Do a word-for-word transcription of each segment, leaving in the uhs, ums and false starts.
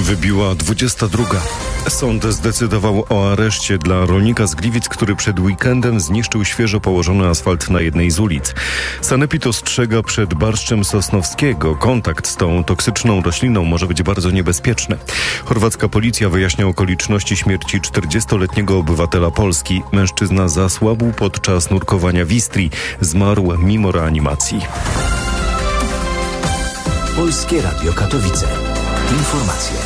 Wybiła dwudziesta druga. Sąd zdecydował o areszcie dla rolnika z Gliwic, który przed weekendem zniszczył świeżo położony asfalt na jednej z ulic. Sanepid ostrzega przed barszczem sosnowskiego. Kontakt z tą toksyczną rośliną może być bardzo niebezpieczny. Chorwacka policja wyjaśnia okoliczności śmierci czterdziestoletniego obywatela Polski. Mężczyzna zasłabł podczas nurkowania w Istrii. Zmarł mimo reanimacji. Polskie Radio Katowice. Informacje.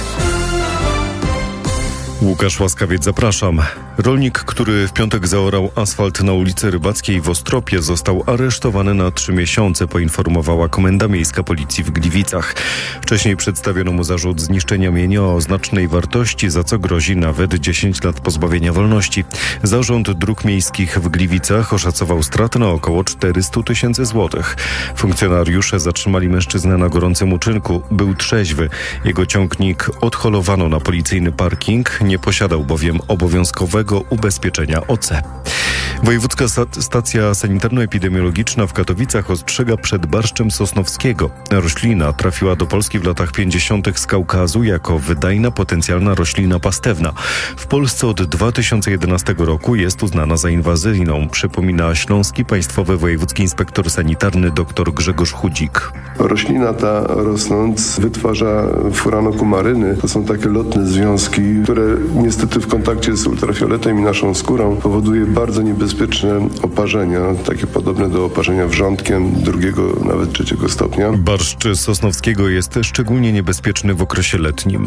Łukasz Łaskawiec, zapraszam. Rolnik, który w piątek zaorał asfalt na ulicy Rybackiej w Ostropie, został aresztowany na trzy miesiące, poinformowała Komenda Miejska Policji w Gliwicach. Wcześniej przedstawiono mu zarzut zniszczenia mienia o znacznej wartości, za co grozi nawet dziesięć lat pozbawienia wolności. Zarząd Dróg Miejskich w Gliwicach oszacował straty na około czterysta tysięcy złotych. Funkcjonariusze zatrzymali mężczyznę na gorącym uczynku. Był trzeźwy. Jego ciągnik odholowano na policyjny parking. Nie posiadał bowiem obowiązkowego ubezpieczenia O C. Wojewódzka Stacja Sanitarno-Epidemiologiczna w Katowicach ostrzega przed barszczem sosnowskiego. Roślina trafiła do Polski w latach pięćdziesiątych z Kaukazu jako wydajna potencjalna roślina pastewna. W Polsce od dwa tysiące jedenastego roku jest uznana za inwazyjną, przypomina Śląski Państwowy Wojewódzki Inspektor Sanitarny dr Grzegorz Chudzik. Roślina ta, rosnąc, wytwarza furanokumaryny. To są takie lotne związki, które niestety w kontakcie z ultrafioletem i naszą skórą powoduje bardzo niebezpieczne oparzenia, takie podobne do oparzenia wrzątkiem drugiego, nawet trzeciego stopnia. Barszcz sosnowskiego jest szczególnie niebezpieczny w okresie letnim.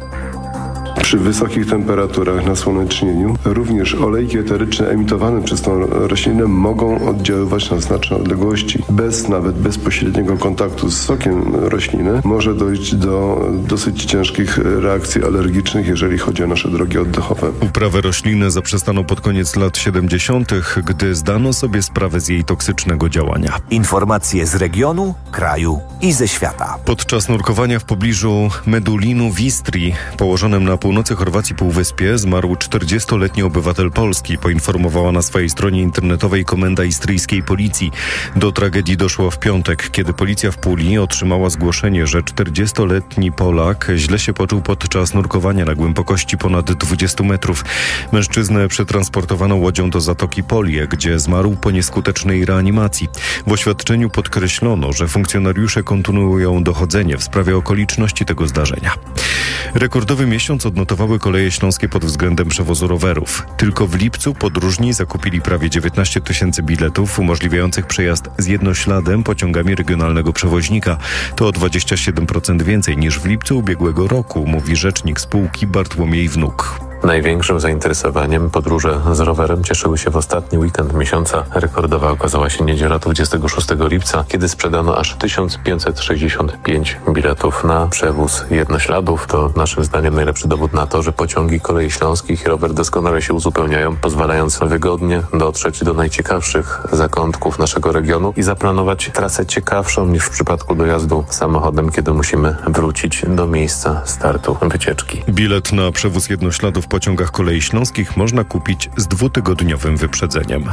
Przy wysokich temperaturach, nasłonecznieniu, również olejki eteryczne emitowane przez tą roślinę mogą oddziaływać na znaczne odległości. Bez nawet bezpośredniego kontaktu z sokiem rośliny może dojść do dosyć ciężkich reakcji alergicznych, jeżeli chodzi o nasze drogi oddechowe. Uprawę rośliny zaprzestano pod koniec lat siedemdziesiątych, gdy zdano sobie sprawę z jej toksycznego działania. Informacje z regionu, kraju i ze świata. Podczas nurkowania w pobliżu Medulinu w Istrii, położonym na północy Chorwacji półwyspie, zmarł czterdziestoletni obywatel Polski, poinformowała na swojej stronie internetowej Komenda Istryjskiej Policji. Do tragedii doszło w piątek, kiedy policja w Puli otrzymała zgłoszenie, że czterdziestoletni Polak źle się poczuł podczas nurkowania na głębokości ponad dwudziestu metrów. Mężczyznę przetransportowano łodzią do Zatoki Polie, gdzie zmarł po nieskutecznej reanimacji. W oświadczeniu podkreślono, że funkcjonariusze kontynuują dochodzenie w sprawie okoliczności tego zdarzenia. Rekordowy miesiąc odnotowały Koleje Śląskie pod względem przewozu rowerów. Tylko w lipcu podróżni zakupili prawie dziewiętnaście tysięcy biletów umożliwiających przejazd z jednośladem pociągami regionalnego przewoźnika. To o dwadzieścia siedem procent więcej niż w lipcu ubiegłego roku, mówi rzecznik spółki Bartłomiej Wnuk. Największym zainteresowaniem podróże z rowerem cieszyły się w ostatni weekend miesiąca. Rekordowa okazała się niedziela dwudziestego szóstego lipca, kiedy sprzedano aż tysiąc pięćset sześćdziesiąt pięć biletów na przewóz jednośladów. To naszym zdaniem najlepszy dowód na to, że pociągi Kolei Śląskich i rower doskonale się uzupełniają, pozwalając wygodnie dotrzeć do najciekawszych zakątków naszego regionu i zaplanować trasę ciekawszą niż w przypadku dojazdu samochodem, kiedy musimy wrócić do miejsca startu wycieczki. Bilet na przewóz jednośladów w pociągach Kolei Śląskich można kupić z dwutygodniowym wyprzedzeniem.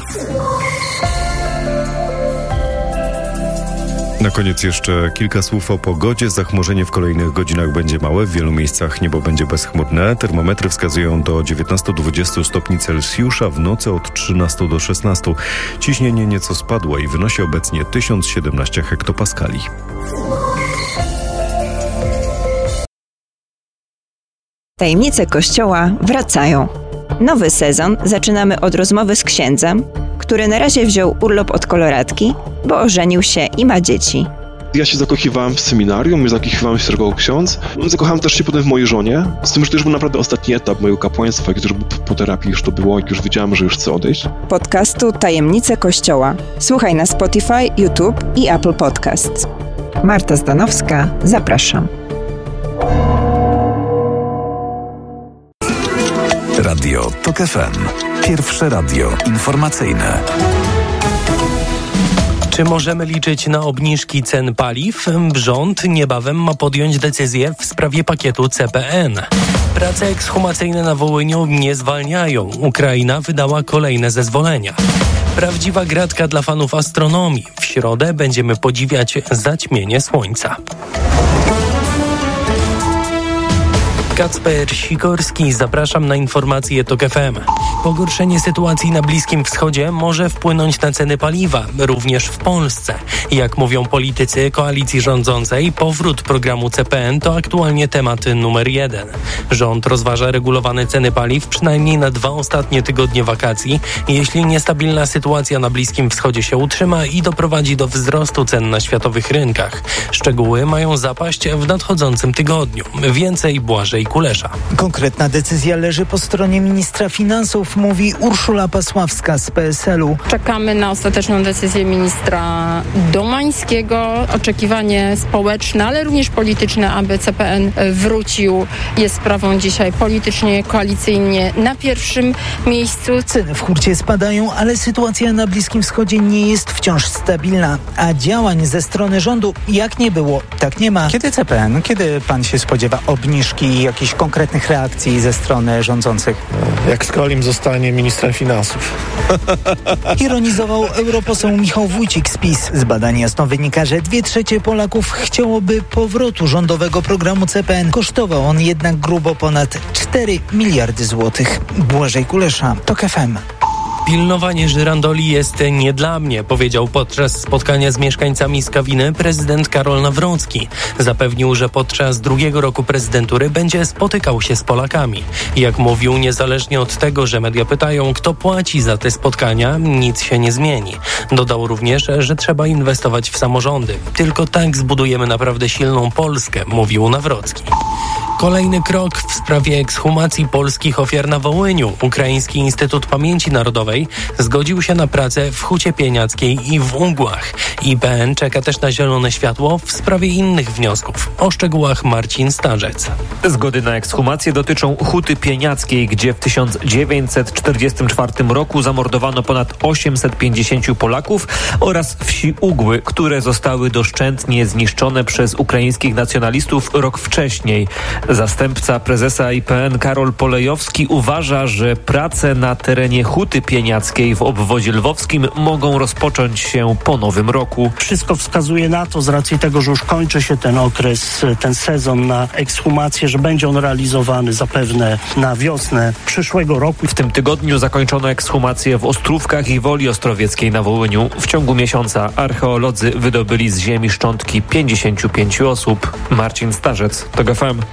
Na koniec jeszcze kilka słów o pogodzie. Zachmurzenie w kolejnych godzinach będzie małe. W wielu miejscach niebo będzie bezchmurne. Termometry wskazują do dziewiętnastu do dwudziestu stopni Celsjusza, w nocy od trzynastu do szesnastu. Ciśnienie nieco spadło i wynosi obecnie tysiąc siedemnaście hektopaskali. Tajemnice Kościoła wracają. Nowy sezon zaczynamy od rozmowy z księdzem, który na razie wziął urlop od koloratki, bo ożenił się i ma dzieci. Ja się zakochiwałem w seminarium, zakochiwałem się jako ksiądz. Zakochałem też się potem w mojej żonie. Z tym, że to już był naprawdę ostatni etap mojego kapłaństwa, jak już po terapii już to było, jak już wiedziałem, że już chcę odejść. Podcastu Tajemnice Kościoła. Słuchaj na Spotify, YouTube i Apple Podcasts. Marta Zdanowska, zapraszam. Radio Tok F M. Pierwsze radio informacyjne. Czy możemy liczyć na obniżki cen paliw? Rząd niebawem ma podjąć decyzję w sprawie pakietu C P N. Prace ekshumacyjne na Wołyniu nie zwalniają. Ukraina wydała kolejne zezwolenia. Prawdziwa gratka dla fanów astronomii. W środę będziemy podziwiać zaćmienie słońca. Kacper Sikorski, zapraszam na informacje TOK F M. Pogorszenie sytuacji na Bliskim Wschodzie może wpłynąć na ceny paliwa, również w Polsce. Jak mówią politycy koalicji rządzącej, powrót programu C P N to aktualnie temat numer jeden. Rząd rozważa regulowane ceny paliw przynajmniej na dwa ostatnie tygodnie wakacji, jeśli niestabilna sytuacja na Bliskim Wschodzie się utrzyma i doprowadzi do wzrostu cen na światowych rynkach. Szczegóły mają zapaść w nadchodzącym tygodniu. Więcej Błażej Kulesza. Konkretna decyzja leży po stronie ministra finansów, mówi Urszula Pasławska z P S L u. Czekamy na ostateczną decyzję ministra Domańskiego. Oczekiwanie społeczne, ale również polityczne, aby C P N wrócił, jest sprawą dzisiaj politycznie, koalicyjnie na pierwszym miejscu. Ceny w hurcie spadają, ale sytuacja na Bliskim Wschodzie nie jest wciąż stabilna, a działań ze strony rządu jak nie było, tak nie ma. Kiedy C P N, kiedy pan się spodziewa obniżki i jakichś konkretnych reakcji ze strony rządzących? Jak Skolim zostanie ministrem finansów. Ironizował europoseł Michał Wójcik z PiS. Z badań jasno wynika, że dwie trzecie Polaków chciałoby powrotu rządowego programu C P N. Kosztował on jednak grubo ponad cztery miliardy złotych. Błażej Kulesza, TOK F M. Pilnowanie żyrandoli jest nie dla mnie, powiedział podczas spotkania z mieszkańcami Skawiny prezydent Karol Nawrocki. Zapewnił, że podczas drugiego roku prezydentury będzie spotykał się z Polakami. Jak mówił, niezależnie od tego, że media pytają, kto płaci za te spotkania, nic się nie zmieni. Dodał również, że trzeba inwestować w samorządy. Tylko tak zbudujemy naprawdę silną Polskę, mówił Nawrocki. Kolejny krok w sprawie ekshumacji polskich ofiar na Wołyniu. Ukraiński Instytut Pamięci Narodowej zgodził się na pracę w Hucie Pieniackiej i w Ungłach. I P N czeka też na zielone światło w sprawie innych wniosków. O szczegółach Marcin Starzec. Zgody na ekshumację dotyczą Huty Pieniackiej, gdzie w tysiąc dziewięćset czterdziestym czwartym roku zamordowano ponad osiemset pięćdziesięciu Polaków, oraz wsi Ugły, które zostały doszczętnie zniszczone przez ukraińskich nacjonalistów rok wcześniej. Zastępca prezesa I P N Karol Polejowski uważa, że prace na terenie Huty Pieniackiej w obwodzie lwowskim mogą rozpocząć się po nowym roku. Wszystko wskazuje na to, z racji tego, że już kończy się ten okres, ten sezon na ekshumację, że będzie on realizowany zapewne na wiosnę przyszłego roku. W tym tygodniu zakończono ekshumację w Ostrówkach i Woli Ostrowieckiej na Wołyniu. W ciągu miesiąca archeolodzy wydobyli z ziemi szczątki pięćdziesięciu pięciu osób. Marcin Starzec, TOK F M.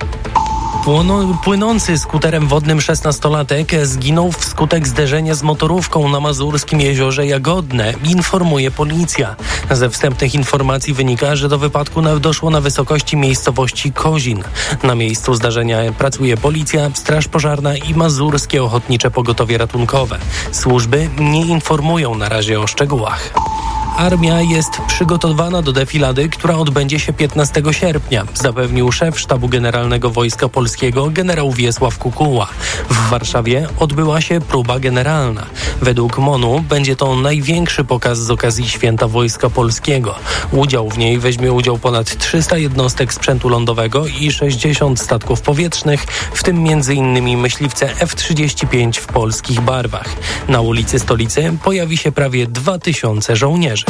Płynący skuterem wodnym szesnastolatek zginął wskutek zderzenia z motorówką na mazurskim jeziorze Jagodne, informuje policja. Ze wstępnych informacji wynika, że do wypadku doszło na wysokości miejscowości Kozin. Na miejscu zdarzenia pracuje policja, straż pożarna i mazurskie ochotnicze pogotowie ratunkowe. Służby nie informują na razie o szczegółach. Armia jest przygotowana do defilady, która odbędzie się piętnastego sierpnia, zapewnił szef Sztabu Generalnego Wojska Polskiego generał Wiesław Kukuła. W Warszawie odbyła się próba generalna. Według M O N-u będzie to największy pokaz z okazji Święta Wojska Polskiego. Udział w niej weźmie udział ponad trzysta jednostek sprzętu lądowego i sześćdziesiąt statków powietrznych, w tym między innymi myśliwce F trzydzieści pięć w polskich barwach. Na ulicy Stolicy pojawi się prawie dwa tysiące żołnierzy.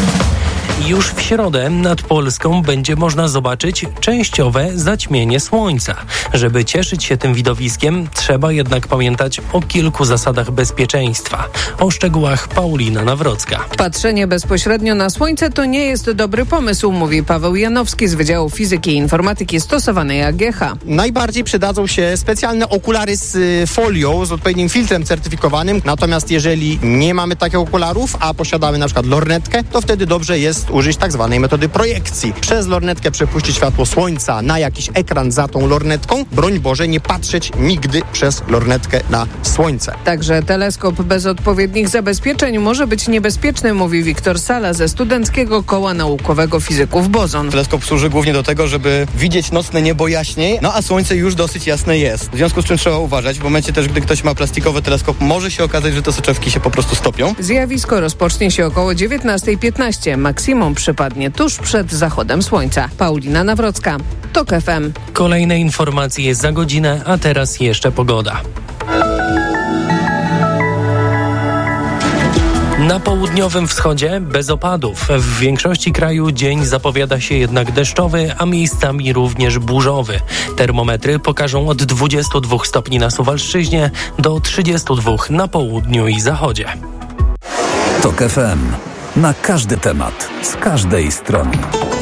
Już w środę nad Polską będzie można zobaczyć częściowe zaćmienie słońca. Żeby cieszyć się tym widowiskiem, trzeba jednak pamiętać o kilku zasadach bezpieczeństwa. O szczegółach Paulina Nawrocka. Patrzenie bezpośrednio na słońce to nie jest dobry pomysł, mówi Paweł Janowski z Wydziału Fizyki i Informatyki stosowanej A G H. Najbardziej przydadzą się specjalne okulary z folią, z odpowiednim filtrem certyfikowanym. Natomiast jeżeli nie mamy takich okularów, a posiadamy na przykład lornetkę, to wtedy dobrze jest użyć tak zwanej metody projekcji. Przez lornetkę przepuścić światło słońca na jakiś ekran za tą lornetką. Broń Boże, nie patrzeć nigdy przez lornetkę na słońce. Także teleskop bez odpowiednich zabezpieczeń może być niebezpieczny, mówi Wiktor Sala ze Studenckiego Koła Naukowego Fizyków Bozon. Teleskop służy głównie do tego, żeby widzieć nocne niebo jaśniej, no a słońce już dosyć jasne jest. W związku z czym trzeba uważać. W momencie też, gdy ktoś ma plastikowy teleskop, może się okazać, że te soczewki się po prostu stopią. Zjawisko rozpocznie się około dziewiętnasta piętnaście. Maksimum przypadnie tuż przed zachodem słońca. Paulina Nawrocka, TOK F M. Kolejne informacje za godzinę, a teraz jeszcze pogoda. Na południowym wschodzie bez opadów. W większości kraju dzień zapowiada się jednak deszczowy, a miejscami również burzowy. Termometry pokażą od dwudziestu dwóch stopni na Suwalszczyźnie do trzydziestu dwóch na południu i zachodzie. Tok F M. Na każdy temat, z każdej strony.